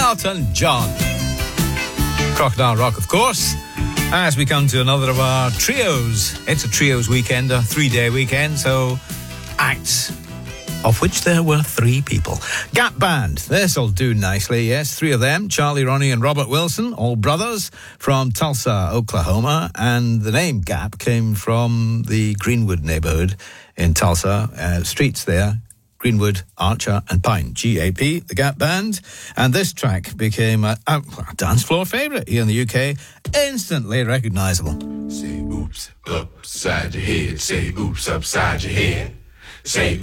Elton John. Crocodile Rock, of course. As we come to another of our trios. It's a trios weekend, a 3-day weekend, so acts, of which there were 3 people. Gap Band, this'll do nicely, yes, 3 of them, Charlie, Ronnie and Robert Wilson, all brothers from Tulsa, Oklahoma, and the name Gap came from the Greenwood neighborhood in Tulsa, streets there, Greenwood, Archer and Pine, G-A-P, the Gap Band. And this track became a dance floor favourite here in the UK, instantly recognisable. Say oops upside your head, say oops upside your head. Say